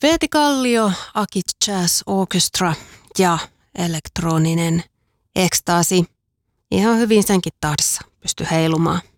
Veeti Kallio, Akit Jazz Orchestra ja elektroninen ekstaasi. Ihan hyvin senkin tahdissa pysty heilumaan.